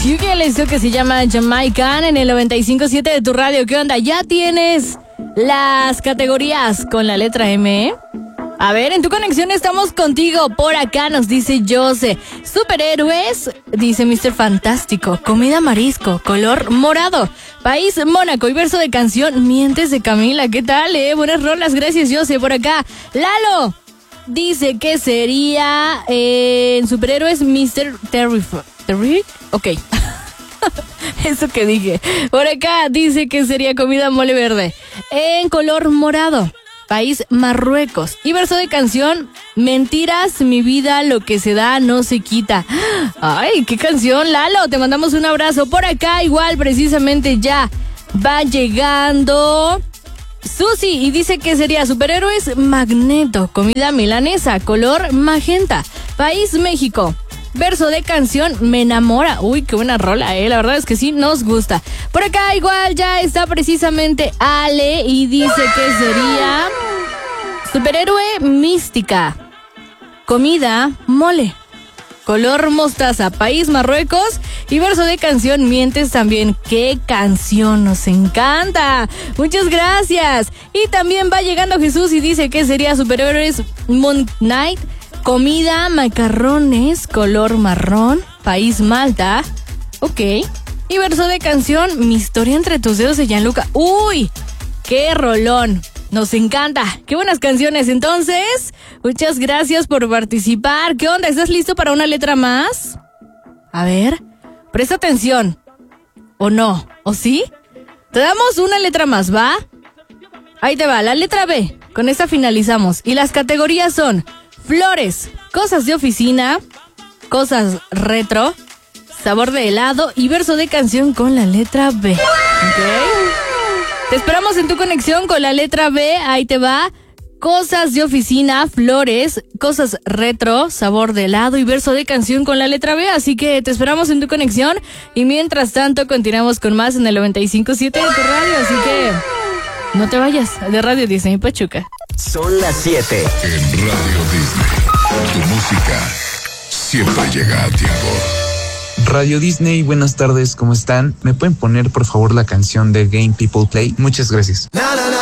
Yuki Lezo, que se llama Jamaican en el 95.7 de tu radio. ¿Qué onda? ¿Ya tienes las categorías con la letra M? A ver, en tu conexión estamos contigo. Por acá nos dice Jose. Superhéroes, dice Mr. Fantástico. Comida marisco, color morado. País Mónaco y verso de canción Mientes de Camila. ¿Qué tal, Buenas rolas, gracias Jose. Por acá, Lalo dice que sería en superhéroes Mr. Terrific. Ok. Eso que dije. Por acá dice que sería comida mole verde en color morado. País Marruecos. Y verso de canción, mentiras, mi vida, lo que se da no se quita. Ay, qué canción, Lalo. Te mandamos un abrazo. Por acá igual, precisamente ya va llegando Susi y dice que sería superhéroes Magneto. Comida milanesa, color magenta. País México. Verso de canción, me enamora. Uy, qué buena rola, La verdad es que sí, nos gusta. Por acá igual ya está precisamente Ale y dice que sería superhéroe mística. Comida, mole. Color mostaza, país Marruecos. Y verso de canción, mientes también. ¡Qué canción! ¡Nos encanta! Muchas gracias. Y también va llegando Jesús y dice que sería superhéroes Moon Knight. Comida, macarrones, color marrón, país Malta. Ok. Y verso de canción, mi historia entre tus dedos de Gianluca. ¡Uy! ¡Qué rolón! Nos encanta. ¡Qué buenas canciones! Entonces, muchas gracias por participar. ¿Qué onda? ¿Estás listo para una letra más? A ver, presta atención. ¿O no? ¿O sí? Te damos una letra más, ¿va? Ahí te va, la letra B. Con esta finalizamos. Y las categorías son flores, cosas de oficina, cosas retro, sabor de helado y verso de canción con la letra B. ¿Ok? Te esperamos en tu conexión con la letra B. Ahí te va. Cosas de oficina, flores, cosas retro, sabor de helado y verso de canción con la letra B. Así que te esperamos en tu conexión. Y mientras tanto, continuamos con más en el 95.7 de tu radio. Así que no te vayas de Radio Disney Pachuca. Son las 7. En Radio Disney, tu música siempre llega a tiempo. Radio Disney, buenas tardes, ¿cómo están? ¿Me pueden poner por favor la canción de Game People Play? Muchas gracias.